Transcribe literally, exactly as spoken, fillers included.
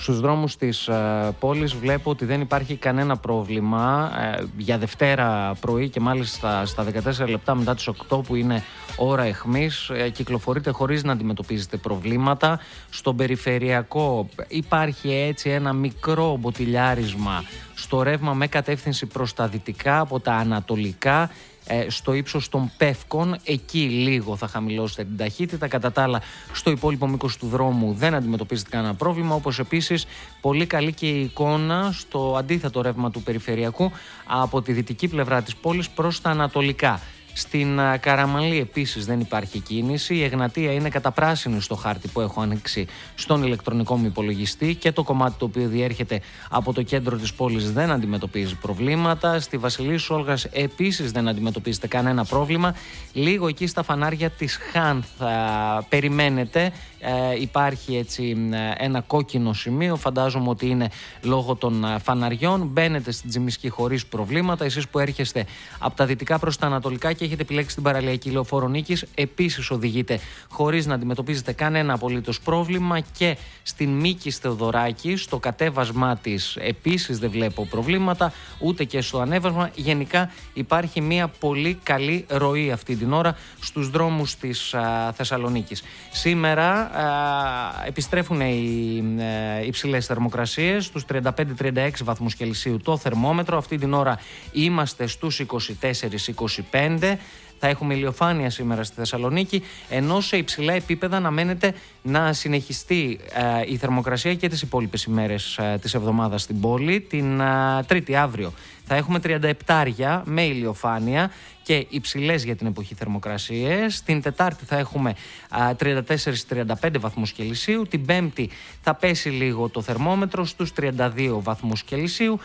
Στους δρόμους της ε, πόλης βλέπω ότι δεν υπάρχει κανένα πρόβλημα ε, για Δευτέρα πρωί και μάλιστα στα δεκατέσσερα λεπτά μετά τις οκτώ που είναι ώρα αιχμής ε, κυκλοφορείτε χωρίς να αντιμετωπίζετε προβλήματα. Στον περιφερειακό υπάρχει έτσι ένα μικρό μποτιλιάρισμα στο ρεύμα με κατεύθυνση προς τα δυτικά από τα ανατολικά. Στο ύψος των Πεύκων, εκεί λίγο θα χαμηλώσετε την ταχύτητα. Κατά τα άλλα, στο υπόλοιπο μήκος του δρόμου δεν αντιμετωπίζετε κανένα πρόβλημα. Όπως επίσης, πολύ καλή και η εικόνα στο αντίθετο ρεύμα του περιφερειακού από τη δυτική πλευρά της πόλης προς τα ανατολικά. Στην Καραμαλή επίσης δεν υπάρχει κίνηση. Η Εγνατία είναι καταπράσινη στο χάρτη που έχω ανοίξει στον ηλεκτρονικό μου υπολογιστή και το κομμάτι το οποίο διέρχεται από το κέντρο της πόλης δεν αντιμετωπίζει προβλήματα. Στη Βασιλίσσου Όλγας επίσης δεν αντιμετωπίζετε κανένα πρόβλημα. Λίγο εκεί στα φανάρια της Χάν θα περιμένετε. Ε, υπάρχει έτσι ένα κόκκινο σημείο. Φαντάζομαι ότι είναι λόγω των φαναριών. Μπαίνετε στην Τζιμισκή χωρίς προβλήματα. Εσείς που έρχεστε από τα δυτικά προς τα ανατολικά και έχετε επιλέξει την παραλιακή λεωφόρο Νίκης, επίσης οδηγείτε χωρίς να αντιμετωπίζετε κανένα απολύτως πρόβλημα. Και στην Μίκης Θεοδωράκη, στο κατέβασμά της, επίσης δεν βλέπω προβλήματα, ούτε και στο ανέβασμα. Γενικά υπάρχει μια πολύ καλή ροή αυτή την ώρα στους δρόμους της α, Θεσσαλονίκης. Σήμερα α, επιστρέφουν οι ε, υψηλές θερμοκρασίες, στους τριάντα πέντε με τριάντα έξι βαθμούς Κελσίου το θερμόμετρο. Αυτή την ώρα είμαστε στους είκοσι τέσσερα με είκοσι πέντε. Θα έχουμε ηλιοφάνεια σήμερα στη Θεσσαλονίκη, ενώ σε υψηλά επίπεδα αναμένεται να συνεχιστεί ε, η θερμοκρασία και τις υπόλοιπες ημέρες ε, της εβδομάδας στην πόλη. Την ε, Τρίτη αύριο θα έχουμε τριάντα επτά με ηλιοφάνεια και υψηλές για την εποχή θερμοκρασίες. Την Τετάρτη θα έχουμε ε, τριάντα τέσσερα με τριάντα πέντε βαθμούς Κελσίου. Την Πέμπτη θα πέσει λίγο το θερμόμετρο στους τριάντα δύο βαθμούς Κελσίου.